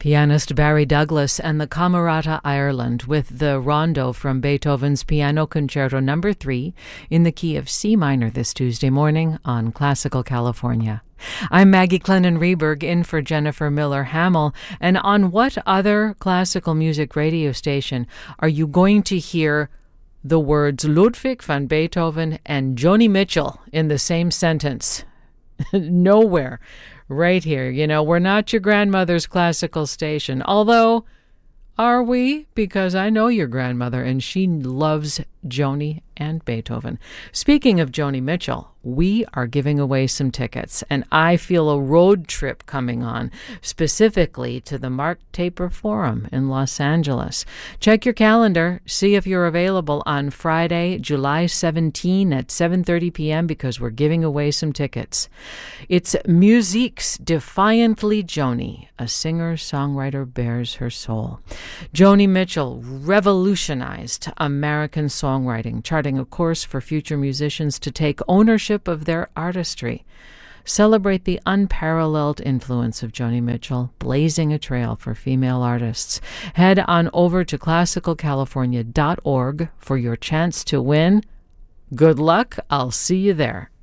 Pianist Barry Douglas and the Camerata Ireland with the Rondo from Beethoven's Piano Concerto No. 3 in the key of C minor this Tuesday morning on Classical California. I'm Maggie Clennon-Reberg in for Jennifer Miller-Hamill, and on what other classical music radio station are you going to hear the words Ludwig van Beethoven and Joni Mitchell in the same sentence? Nowhere. Right here. You know, we're not your grandmother's classical station. Although, are we? Because I know your grandmother, and she loves Joni and Beethoven. Speaking of Joni Mitchell, we are giving away some tickets, and I feel a road trip coming on, specifically to the Mark Taper Forum in Los Angeles. Check your calendar, see if you're available on Friday, July 17 at 7:30 p.m. because we're giving away some tickets. It's Musique's Defiantly Joni, a singer-songwriter bears her soul. Joni Mitchell revolutionized American songwriting, charting a course for future musicians to take ownership of their artistry. Celebrate the unparalleled influence of Joni Mitchell, blazing a trail for female artists. Head on over to classicalcalifornia.org for your chance to win. Good luck. I'll see you there.